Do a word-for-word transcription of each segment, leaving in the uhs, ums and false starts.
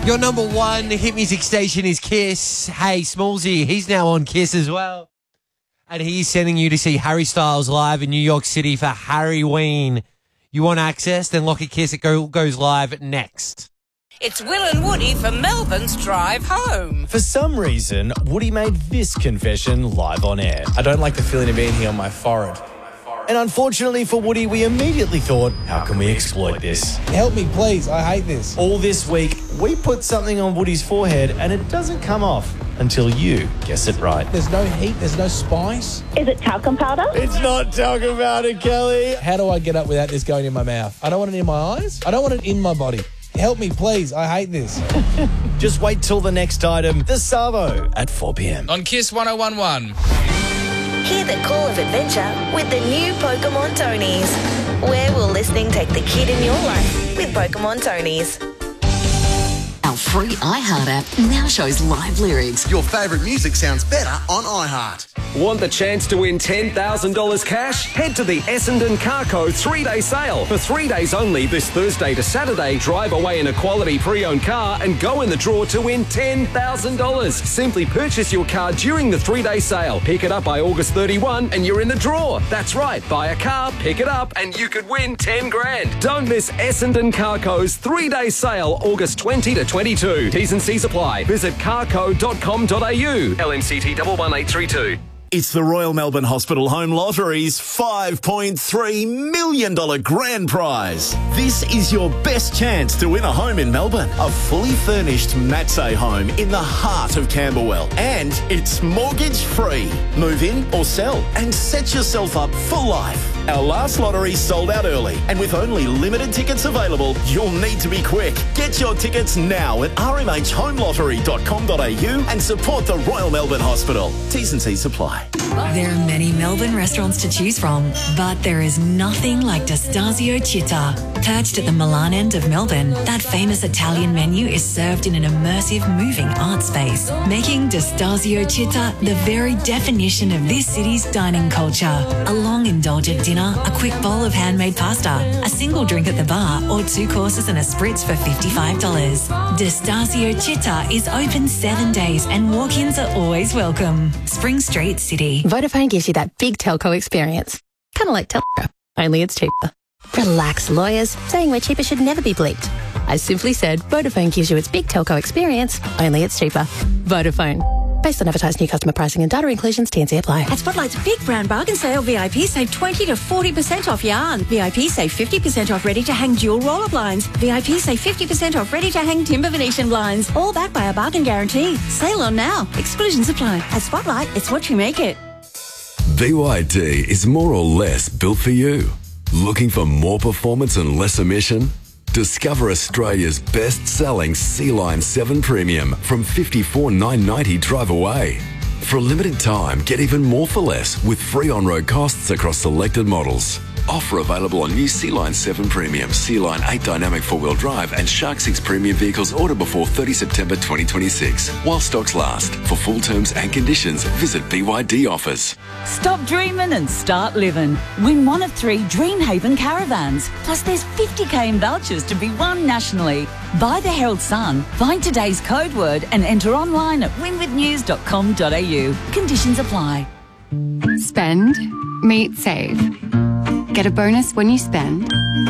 Your number one hit music station is Kiss. Hey, Smallsy, he's now on Kiss as well. And he's sending you to see Harry Styles live in New York City for Harryween. You want access? Then look at Kiss. It go, goes live next. It's Will and Woody for Melbourne's Drive Home. For some reason, Woody made this confession live on air. I don't like the feeling of being here on my forehead. And unfortunately for Woody, we immediately thought, how can we exploit this? Help me, please. I hate this. All this week, we put something on Woody's forehead and it doesn't come off until you guess it right. There's no heat. There's no spice. Is it talcum powder? It's not talcum powder, Kelly. How do I get up without this going in my mouth? I don't want it in my eyes. I don't want it in my body. Help me, please. I hate this. Just wait till the next item, the Savo, at four p.m. On Kiss one oh one one. Hear the call of adventure with the new Pokemon Tonys. Where will listening take the kid in your life with Pokemon Tonys? Our free iHeart app now shows live lyrics. Your favourite music sounds better on iHeart. Want the chance to win ten thousand dollars cash? Head to the Essendon Carco three-day sale. For three days only, this Thursday to Saturday, drive away in a quality pre-owned car and go in the draw to win ten thousand dollars. Simply purchase your car during the three-day sale. Pick it up by August thirty-first and you're in the draw. That's right, buy a car, pick it up and you could win ten grand. Don't miss Essendon Carco's three-day sale, August twentieth to twenty-second. T's and C's apply. Visit carco dot com dot a u. L M C T one one eight three two. It's the Royal Melbourne Hospital Home Lottery's five point three million dollars grand prize. This is your best chance to win a home in Melbourne. A fully furnished Matsay home in the heart of Camberwell. And it's mortgage free. Move in or sell and set yourself up for life. Our last lottery sold out early, and with only limited tickets available, you'll need to be quick. Get your tickets now at r m h home lottery dot com dot a u and support the Royal Melbourne Hospital. T's and C's apply. There are many Melbourne restaurants to choose from, but there is nothing like Destasio Città. Perched at the Milan end of Melbourne, that famous Italian menu is served in an immersive, moving art space, making Destasio Città the very definition of this city's dining culture. A long, indulgent dinner, a quick bowl of handmade pasta, a single drink at the bar, or two courses and a spritz for fifty-five dollars. Destasio Città is open seven days and walk-ins are always welcome. Spring Street, City. Vodafone gives you that big telco experience. Kind of like telco, only it's cheaper. Relax, lawyers. Saying we're cheaper should never be bleeped. I simply said Vodafone gives you its big telco experience, only it's cheaper. Vodafone. Based on advertised new customer pricing and data inclusions, T and C apply. At Spotlight's big brand bargain sale, V I P save twenty to forty percent off yarn. V I P save fifty percent off ready-to-hang dual roller blinds. V I P save fifty percent off ready-to-hang timber Venetian blinds. All backed by a bargain guarantee. Sale on now. Exclusions apply. At Spotlight, it's what you make it. B Y D is more or less built for you. Looking for more performance and less emission? Discover Australia's best-selling Sea-Line seven Premium from fifty-four thousand nine hundred ninety dollars drive away. For a limited time, get even more for less with free on-road costs across selected models. Offer available on new Sea-Line seven Premium, Sea-Line eight Dynamic four-wheel drive and Shark six Premium vehicles ordered before thirtieth September twenty twenty-six. While stocks last. For full terms and conditions, visit B Y D Offers. Stop dreaming and start living. Win one of three Dreamhaven caravans. Plus there's fifty k in vouchers to be won nationally. Buy the Herald Sun, find today's code word and enter online at win with news dot com dot a u. Conditions apply. Spend, meet, save. Get a bonus when you spend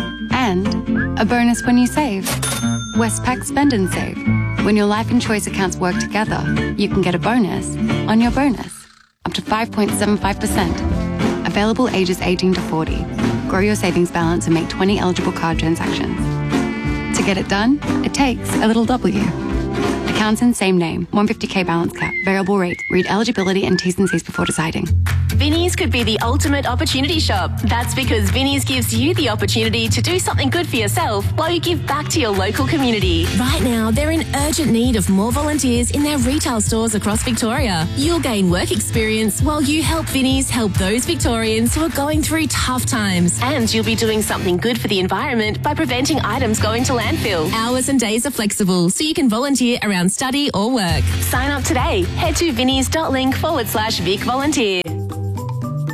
and a bonus when you save. Westpac Spend and Save. When your life and choice accounts work together, you can get a bonus on your bonus. Up to five point seven five percent. Available ages eighteen to forty. Grow your savings balance and make twenty eligible card transactions. To get it done, it takes a little W. Accounts in same name. one hundred fifty k balance cap. Variable rate. Read eligibility and T's and C's before deciding. Vinnie's could be the ultimate opportunity shop. That's because Vinnie's gives you the opportunity to do something good for yourself while you give back to your local community. Right now, they're in urgent need of more volunteers in their retail stores across Victoria. You'll gain work experience while you help Vinnie's help those Victorians who are going through tough times. And you'll be doing something good for the environment by preventing items going to landfill. Hours and days are flexible, so you can volunteer around study or work. Sign up today. Head to vinnies dot link forward slash Vic Volunteer.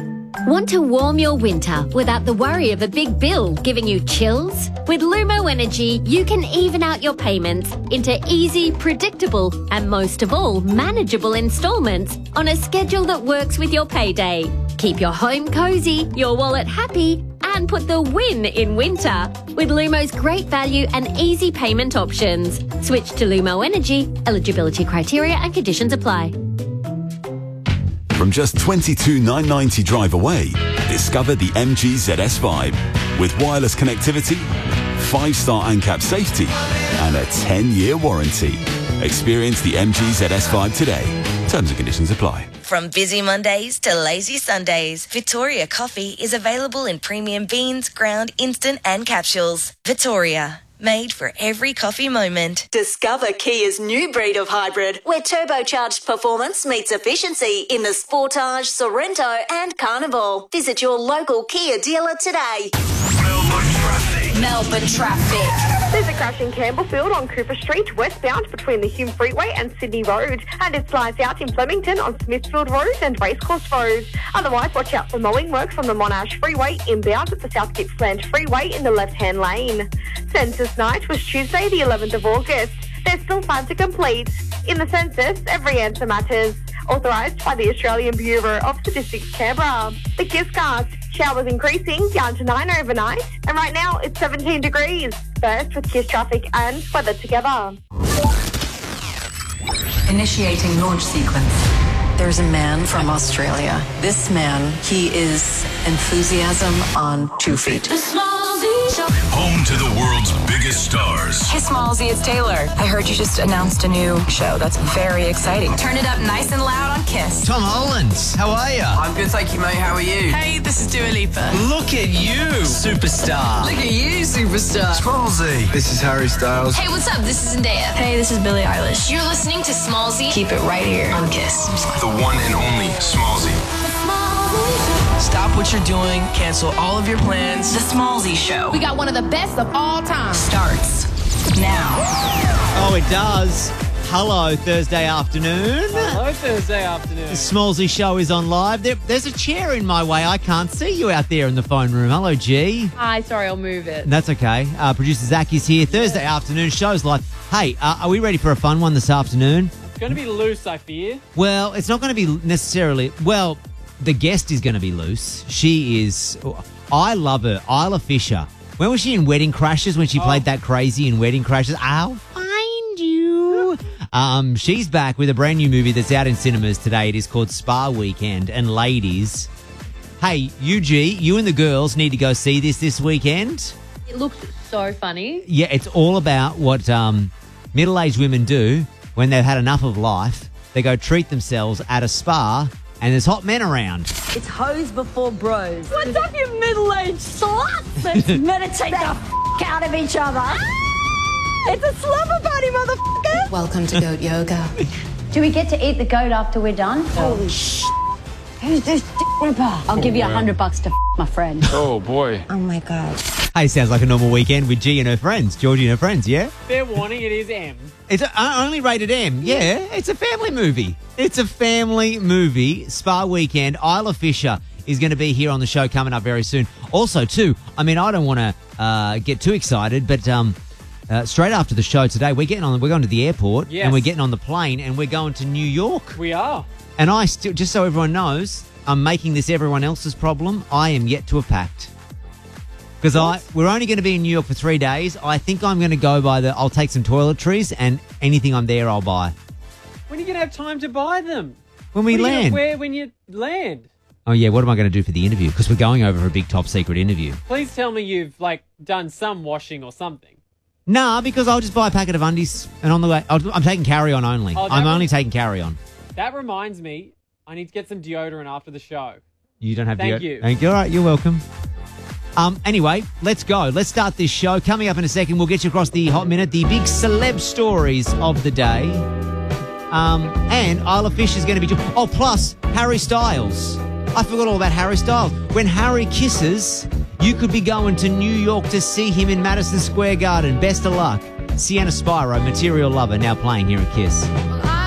Want to warm your winter without the worry of a big bill giving you chills? With Lumo Energy, you can even out your payments into easy, predictable, and most of all, manageable instalments on a schedule that works with your payday. Keep your home cozy, your wallet happy, and put the win in winter with Lumo's great value and easy payment options. Switch to Lumo Energy. Eligibility criteria and conditions apply. From just twenty-two thousand nine hundred ninety drive away, discover the M G Z S Vibe with wireless connectivity, five-star ANCAP safety, and a ten-year warranty. Experience the M G Z S Vibe today. Terms and conditions apply. From busy Mondays to lazy Sundays, Victoria Coffee is available in premium beans, ground, instant and capsules. Victoria, made for every coffee moment. Discover Kia's new breed of hybrid, where turbocharged performance meets efficiency in the Sportage, Sorrento and Carnival. Visit your local Kia dealer today. Melbourne traffic. There's a crash in Campbellfield on Cooper Street, westbound between the Hume Freeway and Sydney Road, and it slides out in Flemington on Smithfield Road and Racecourse Road. Otherwise, watch out for mowing works on the Monash Freeway inbound at the South Gippsland Freeway in the left-hand lane. Census night was Tuesday, the eleventh of August. There's still time to complete. In the census, every answer matters. Authorised by the Australian Bureau of Statistics, Canberra. The Kisscast. Showers increasing down to nine overnight, and right now it's seventeen degrees. First with Kiss traffic and weather together. Initiating launch sequence. There's a man from Australia. This man, he is enthusiasm on two feet. Home to the world's biggest stars. Hey, Smallsy, it's Taylor. I heard you just announced a new show. That's very exciting. Turn it up nice and loud on Kiss. Tom Holland, how are you? I'm good, thank you, mate. How are you? Hey, this is Dua Lipa. Look at you, superstar. Look at you, superstar. Smallsy. This is Harry Styles. Hey, what's up? This is Zendaya. Hey, this is Billie Eilish. You're listening to Smallsy. Keep it right here on Kiss. The one and only Smallsy. Stop what you're doing. Cancel all of your plans. The Smallsy Show. We got one of the best of all time. Starts now. Oh, it does. Hello, Thursday afternoon. Hello, Thursday afternoon. The Smallsy Show is on live. There, there's a chair in my way. I can't see you out there in the phone room. Hello, G. Hi, sorry, I'll move it. That's okay. Uh, producer Zach is here. Thursday afternoon, show's live. Hey, uh, are we ready for a fun one this afternoon? It's going to be loose, I fear. Well, it's not going to be necessarily... Well... The guest is going to be loose. She is... I love her. Isla Fisher. When was she in Wedding Crashers when she oh. played that crazy in Wedding Crashers? I'll find you. Um, she's back with a brand new movie that's out in cinemas today. It is called Spa Weekend. And ladies, hey, U G, you and the girls need to go see this this weekend. It looks so funny. Yeah, it's all about what um, middle-aged women do when they've had enough of life. They go treat themselves at a spa... And there's hot men around. It's hoes before bros. What's up, you middle-aged sluts? Let's meditate the f*** out of each other. It's a slumber party, motherfucker. Welcome to Goat Yoga. Do we get to eat the goat after we're done? Holy sh**. Who's this d*** ripper? I'll give you a hundred bucks to f*** my friend. Oh, boy. Oh, my God. Hey, sounds like a normal weekend with G and her friends. Georgie and her friends, yeah? Fair warning, it is M. It's a, uh, only rated M. Yeah, yeah, it's a family movie. It's a family movie. Spa Weekend. Isla Fisher is going to be here on the show coming up very soon. Also, too, I mean, I don't want to uh, get too excited, but um, uh, straight after the show today, we're getting on. We're going to the airport, yes. and we're getting on the plane, and we're going to New York. We are. And I still, just so everyone knows, I'm making this everyone else's problem. I am yet to have packed. Because I we're only going to be in New York for three days. I think I'm going to go by the... I'll take some toiletries and anything I'm there I'll buy. When are you going to have time to buy them? When we what land. Are you gonna wear when you land? Oh, yeah. What am I going to do for the interview? Because we're going over for a big top secret interview. Please tell me you've, like, done some washing or something. Nah, because I'll just buy a packet of undies and on the way... I'll, I'm taking carry-on only. Oh, I'm was, only taking carry-on. That reminds me, I need to get some deodorant after the show. You don't have Thank deodorant? you. Thank you. All right, you're welcome. Um, anyway, let's go. Let's start this show. Coming up in a second, we'll get you across the hot minute, the big celeb stories of the day. Um, and Isla Fisher is going to be... Oh, plus Harry Styles. I forgot all about Harry Styles. When Harry kisses, you could be going to New York to see him in Madison Square Garden. Best of luck. Sienna Spiro, Material Lover, now playing here at Kiss.